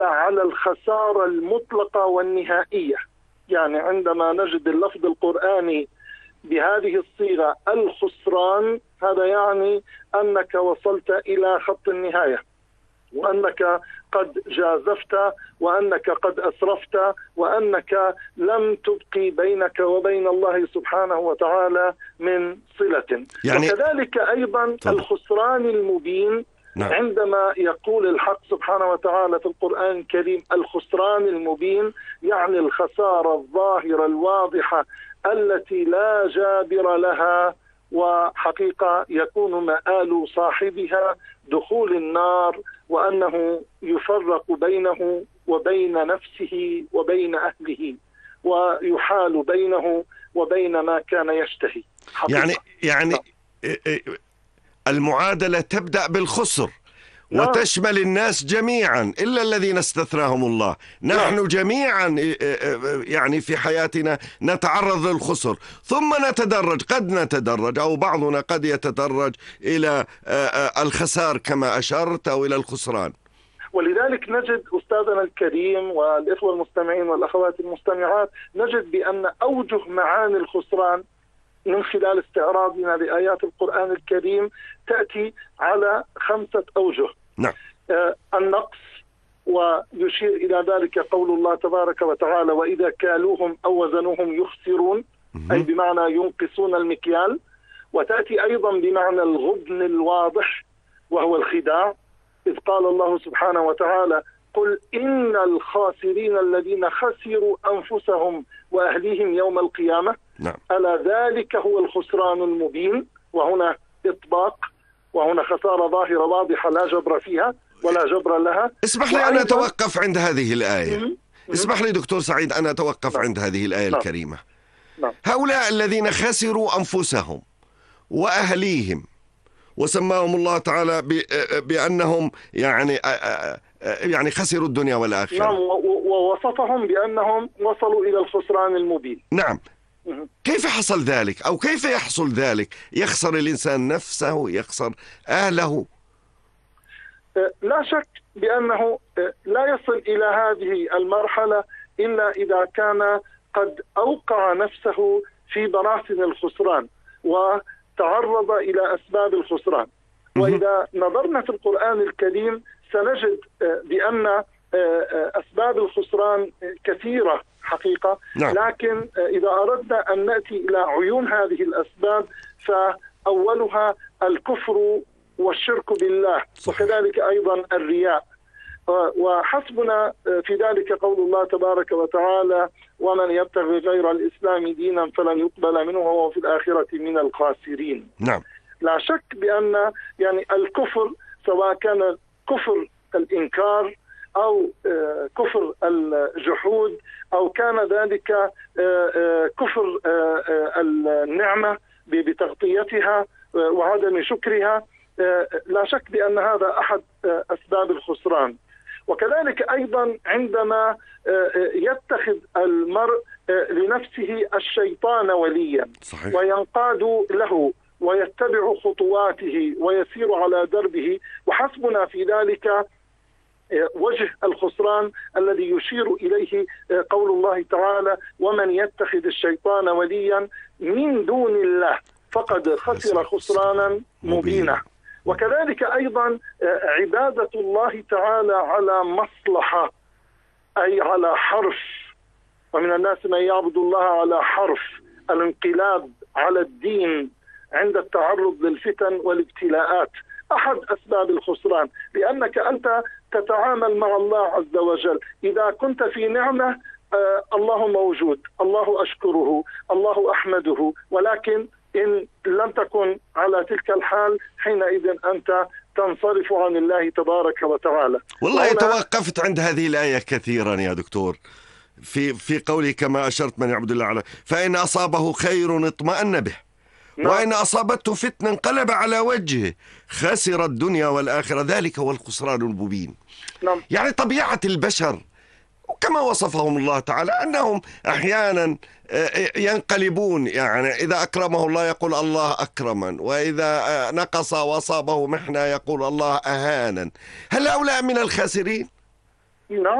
على الخسارة المطلقة والنهائية. يعني عندما نجد اللفظ القرآني بهذه الصيغة الخسران، هذا يعني أنك وصلت إلى خط النهاية، وأنك قد جازفت، وأنك قد أسرفت، وأنك لم تبقي بينك وبين الله سبحانه وتعالى من صلة. يعني وكذلك أيضا الخسران المبين. نعم. عندما يقول الحق سبحانه وتعالى في القرآن الكريم الخسران المبين، يعني الخسارة الظاهرة الواضحة التي لا جابر لها، وحقيقة يكون مآل صاحبها دخول النار، وأنه يفرق بينه وبين نفسه وبين أهله، ويحال بينه وبين ما كان يشتهي. يعني المعادلة تبدأ بالخسر وتشمل الناس جميعا إلا الذين استثناهم الله. نحن جميعا يعني في حياتنا نتعرض للخسر، ثم نتدرج، قد نتدرج أو بعضنا قد يتدرج إلى الخسار كما أشرت أو إلى الخسران. ولذلك نجد أستاذنا الكريم والإخوة المستمعين والأخوات المستمعات، نجد بأن أوجه معاني الخسران من خلال استعراضنا لآيات القرآن الكريم تأتي على 5 أوجه. نعم. النقص، ويشير إلى ذلك قول الله تبارك وتعالى وإذا كالوهم أو وزنوهم يخسرون، أي بمعنى ينقصون المكيال. وتأتي أيضا بمعنى الغبن الواضح وهو الخداع، إذ قال الله سبحانه وتعالى قل إن الخاسرين الذين خسروا أنفسهم وأهليهم يوم القيامة. نعم. ألا ذلك هو الخسران المبين. وهنا إطباق، وهنا خسارة ظاهرة واضحة لا جبر فيها ولا جبر لها. اسمح لي أن أتوقف عند هذه الآية. اسمح لي دكتور سعيد أن أتوقف عند هذه الآية الكريمة. هؤلاء الذين خسروا أنفسهم وأهليهم، وسماهم الله تعالى بأنهم يعني خسروا الدنيا والآخرة. نعم، ووصفهم بأنهم وصلوا إلى الخسران المبين. نعم. كيف حصل ذلك أو كيف يحصل ذلك؟ يخسر الإنسان نفسه، يخسر أهله. لا شك بأنه لا يصل إلى هذه المرحلة إلا إذا كان قد أوقع نفسه في براثن الخسران وتعرض إلى أسباب الخسران. وإذا نظرنا في القرآن الكريم سنجد بأن أسباب الخسران كثيرة حقيقة. نعم. لكن إذا أردنا أن نأتي إلى عيون هذه الأسباب فأولها الكفر والشرك بالله، وكذلك أيضا الرياء. وحسبنا في ذلك قول الله تبارك وتعالى ومن يبتغي غير الإسلام دينا فلن يقبل منه وهو في الآخرة من الخاسرين. نعم. لا شك بأن يعني الكفر سواء كان كفر الإنكار أو كفر الجحود أو كان ذلك كفر النعمة بتغطيتها وعدم شكرها، لا شك بأن هذا أحد أسباب الخسران. وكذلك أيضا عندما يتخذ المرء لنفسه الشيطان وليا، صحيح. وينقاد له ويتبع خطواته ويسير على دربه، وحسبنا في ذلك وجه الخسران الذي يشير إليه قول الله تعالى ومن يتخذ الشيطان وليا من دون الله فقد خسر خسرانا مبينا. وكذلك أيضا عبادة الله تعالى على مصلحة، أي على حرف، ومن الناس من يعبد الله على حرف، الانقلاب على الدين عند التعرض للفتن والابتلاءات أحد أسباب الخسران، لأنك أنت تتعامل مع الله عز وجل. إذا كنت في نعمة الله موجود، الله أشكره، الله أحمده، ولكن إن لم تكن على تلك الحال حينئذ أنت تنصرف عن الله تبارك وتعالى. والله توقفت عند هذه الآية كثيرا يا دكتور في قولي كما أشرت من يعبد الله على فإن أصابه خير اطمأن به. نعم. وإن أصابته فتنة انقلب على وجهه خسر الدنيا والآخرة ذلك هو الخسران المبين. نعم. يعني طبيعة البشر كما وصفهم الله تعالى أنهم أحيانا ينقلبون، يعني إذا أكرمه الله يقول الله أكرما، وإذا نقص وأصابه محنة يقول الله أهانا. هل هؤلاء من الخاسرين؟ نعم.